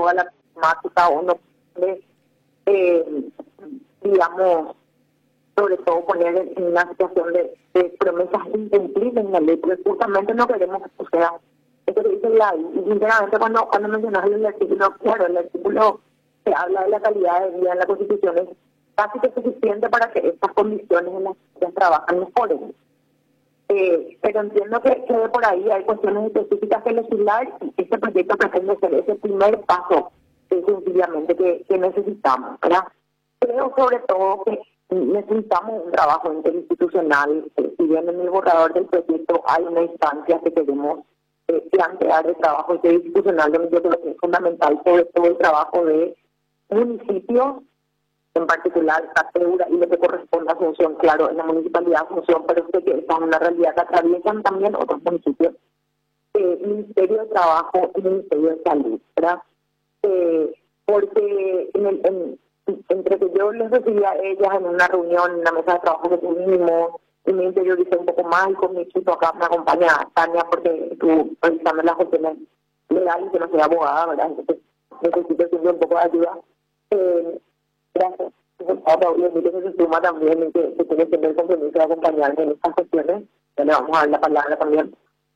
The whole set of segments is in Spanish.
toda la temática o no puede, digamos, sobre todo poner en una situación de promesas incumplidas en la ley, porque justamente no queremos que suceda. Eso que dice la ley. Y sinceramente cuando mencionas el artículo, claro, el artículo que habla de la calidad de vida en la Constitución es casi que suficiente para que estas condiciones en las que trabajan mejoren. Pero entiendo que por ahí hay cuestiones específicas que legislar y este proyecto pretende ser ese primer paso sencillamente que necesitamos, ¿verdad? Creo sobre todo que necesitamos un trabajo interinstitucional. Si bien en el borrador del proyecto hay una instancia que queremos plantear de trabajo interinstitucional, donde yo creo que es fundamental sobre todo el trabajo de municipios, en particular Cateura y lo que corresponde a Asunción, claro, en la municipalidad de Asunción, pero sé que esta es una realidad que atraviesan también otros municipios, Ministerio de Trabajo y Ministerio de Salud, ¿verdad? Porque entre que yo les recibí a ellas en una reunión, en una mesa de trabajo que tuvimos, y me interioricé un poco más, y con mi chico acá me acompaña Tania, porque estuvo revisando las cuestiones legales, que no soy abogada, ¿verdad? Entonces necesito siempre un poco de ayuda. Gracias. Raúl, que se suma también, que tiene que tener el compromiso de acompañarme en estas cuestiones. Ya le vamos a dar la palabra también.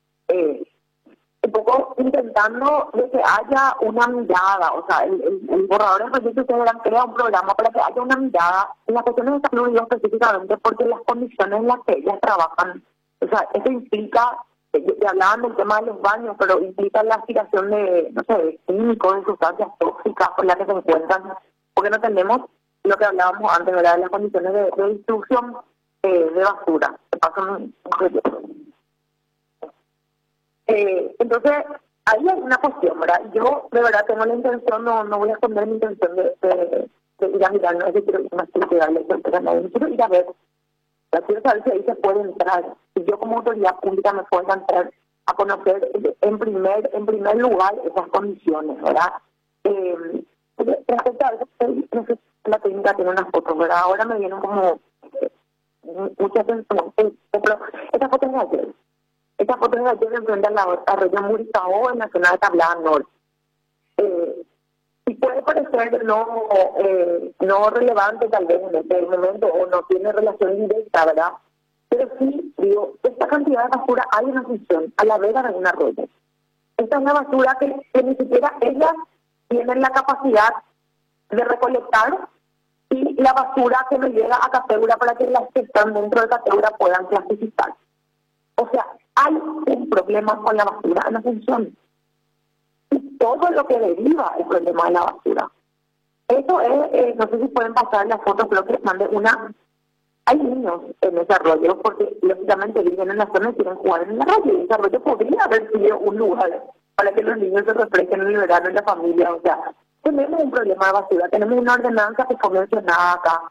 Un poco intentando de que haya una mirada, o sea, el borrador del proyecto ustedes han creado un programa para que haya una mirada en las cuestiones de salud, yo específicamente porque las condiciones en las que ellas trabajan, o sea, eso implica, ya hablaban del tema de los baños, pero implica la aspiración de, no sé, de químicos, de sustancias tóxicas por las que se encuentran, porque no tenemos lo que hablábamos antes, ¿verdad?, de las condiciones de distribución de basura, que pasan entonces, ahí hay una cuestión, ¿verdad? Yo, de verdad, tengo la intención, no voy a esconder mi intención de ir a mirar, no es que quiero darle sorpresa a nadie, quiero ir a ver, quiero saber si ahí se puede entrar, si yo como autoridad pública me puedo entrar a conocer en primer lugar esas condiciones, ¿verdad? Respecto a eso, no sé si la técnica tiene unas fotos, ¿verdad? Ahora me vienen como muchas atención, pero esta foto es de ayer. Esta foto es de ayer enfrente al arroyo Muricao, en la zona de Tablada Norte. Y puede parecer no relevante tal vez en este momento, o no tiene relación directa, ¿verdad? Pero sí, digo, esta cantidad de basura hay una función a la vera de un arroyo. Esta es una basura que ni siquiera ellas tienen la capacidad de recolectar, y la basura que me llega a Cateura para que las que están dentro de Cateura puedan clasificar. O sea, hay un problema con la basura en Asunción. Y todo lo que deriva el problema de la basura. Eso es, no sé si pueden pasar las fotos, creo que les mandé una. Hay niños en ese arroyo, porque lógicamente viven en la zona y quieren jugar en el arroyo. Y ese arroyo podría haber sido un lugar para que los niños se refresquen en el verano en la familia. O sea, tenemos un problema de basura, tenemos una ordenanza que fue mencionada acá,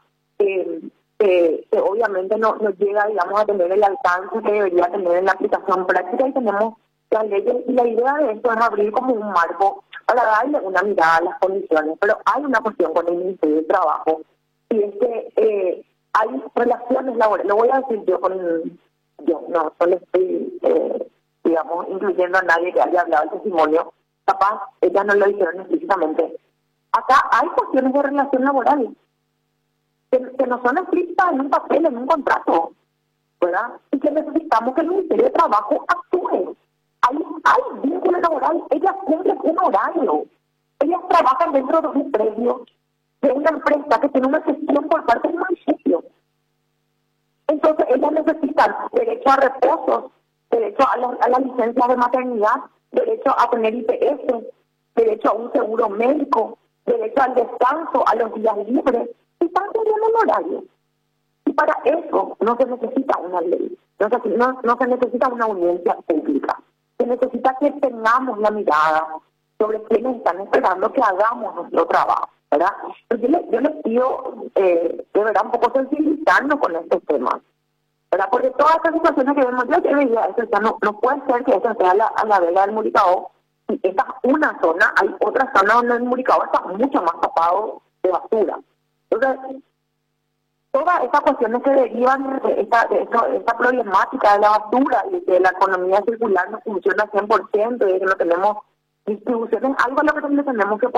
que obviamente no llega, digamos, a tener el alcance que debería tener en la aplicación práctica, y tenemos las leyes, y la idea de esto es abrir como un marco para darle una mirada a las condiciones, pero hay una cuestión con el Ministerio de Trabajo, y es que hay relaciones laborales, lo voy a decir yo no le estoy, digamos, incluyendo a nadie que haya hablado el testimonio, capaz, ellas no lo dijeron explícitamente. Acá hay cuestiones de relación laboral, que no son escritas en un papel, en un contrato, ¿verdad? Y que necesitamos que el Ministerio de Trabajo actúe. Hay vínculo laboral, ellas cumplen un horario, ellas trabajan dentro de un predio de una empresa que tiene una gestión por parte del municipio. Entonces, ellas necesitan derecho a reposos, derecho a la licencia de maternidad, derecho a tener IPS, derecho a un seguro médico, derecho al descanso, a los días libres. Están cumpliendo el horario. Y para eso no se necesita una ley, no se necesita una audiencia pública. Se necesita que tengamos la mirada sobre quienes están esperando que hagamos nuestro trabajo, ¿verdad? Pero yo les pido, de verdad, un poco sensibilizarnos con estos temas, ¿verdad? Porque todas estas situaciones que vemos, yo veía eso, ya no puede ser que eso sea a la vela del Muricao. Y esta es una zona, hay otra zona donde el Muricao está mucho más tapado de basura. Entonces, todas estas cuestiones que derivan de esta problemática de la basura y de la economía circular no funciona 100%, y que no tenemos distribuciones, algo a lo que tenemos que